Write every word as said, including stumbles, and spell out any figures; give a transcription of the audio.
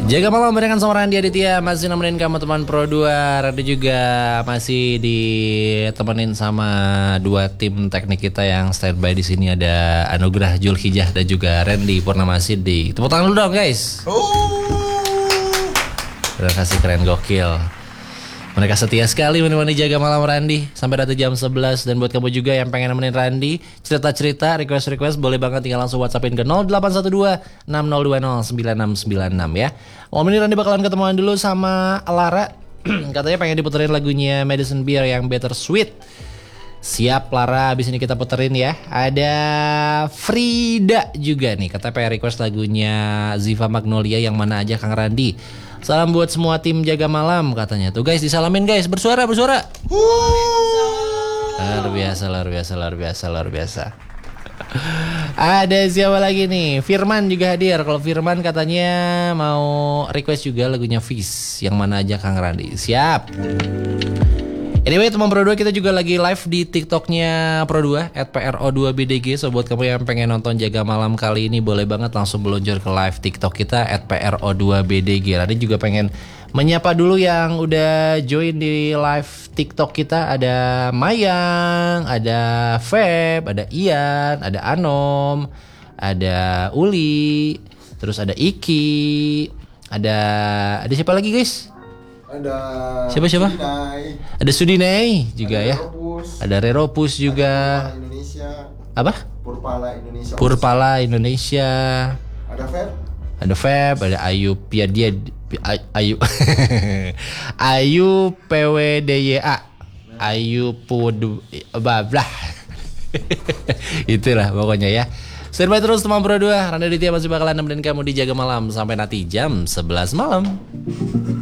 Jaga malam barengan sama Randy Aditya. Masih nemenin kamu teman Pro dua. Randy juga masih ditemenin sama dua tim teknik kita yang standby di sini. Ada Anugrah Julhijjah dan juga Randy Purnama Siddiq. Tepuk tangan dulu dong guys. Terima kasih, keren, gokil. Mereka setia sekali menemani Jaga Malam Randy sampai nanti jam sebelas. Dan buat kamu juga yang pengen nemenin Randy, cerita-cerita, request-request, boleh banget tinggal langsung WhatsAppin ke nol delapan satu dua enam nol dua nol sembilan enam sembilan enam ya. Malam ini Randy bakalan ketemuan dulu sama Lara. Katanya pengen diputerin lagunya Madison Beer yang Better Sweet. Siap Lara, abis ini kita puterin ya. Ada Frida juga nih, katanya pengen request lagunya Ziva Magnolia yang mana aja Kang Randy. Salam buat semua tim Jaga Malam katanya. Tuh guys, disalamin guys, bersuara bersuara. Luar biasa, luar biasa, luar biasa, luar biasa. Ada siapa lagi nih? Firman juga hadir. Kalau Firman katanya mau request juga lagunya Fish yang mana aja Kang Randy. Siap. Anyway teman Pro dua, kita juga lagi live di TikToknya Pro dua at P R O dua B D G. So buat kamu yang pengen nonton Jaga Malam kali ini, boleh banget langsung meluncur ke live TikTok kita at P R O dua B D G. Nanti juga pengen menyapa dulu yang udah join di live TikTok kita. Ada Mayang, ada Feb, ada Ian, ada Anom, ada Uli, terus ada Iki, ada ada siapa lagi guys? Ada siapa siapa? Sudinai. Ada Sudinai juga ada ya. Reropus. Ada Reropus juga. Ada Indonesia. Apa? Purpala Indonesia. Purpala Indonesia. Ada Feb. Ada Feb, ada Ayu Piadia Ayu Ayu P W D Y A. Ayu Pudu bablah. Itulah pokoknya ya. Standby terus teman Pro dua. Randy Aditya masih bakalan nemenin kamu di Jaga Malam sampai nanti jam sebelas malam.